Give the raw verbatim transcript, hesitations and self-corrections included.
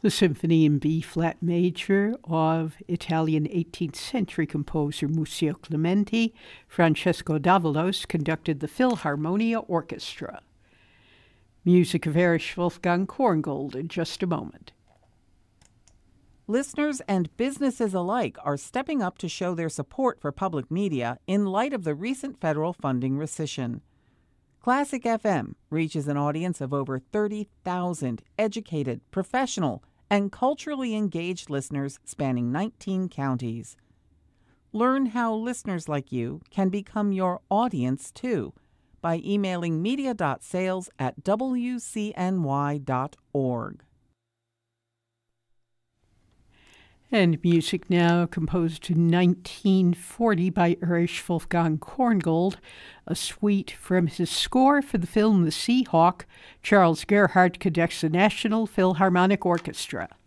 The Symphony in B-flat major of Italian eighteenth century composer Muzio Clementi, Francesco Davalos conducted the Philharmonia Orchestra. Music of Erich Wolfgang Korngold in just a moment. Listeners and businesses alike are stepping up to show their support for public media in light of the recent federal funding rescission. Classic F M reaches an audience of over thirty thousand educated, professional, and culturally engaged listeners spanning nineteen counties. Learn how listeners like you can become your audience, too, by emailing media.sales at w c n y dot org. And music now, composed in nineteen forty by Erich Wolfgang Korngold, a suite from his score for the film The Sea Hawk. Charles Gerhardt conducts the National Philharmonic Orchestra.